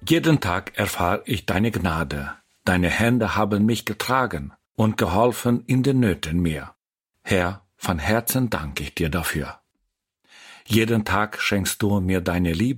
Jeden Tag erfahre ich deine Gnade. Deine Hände haben mich getragen und geholfen in den Nöten mir. Herr, von Herzen danke ich dir dafür. Jeden Tag schenkst du mir deine Liebe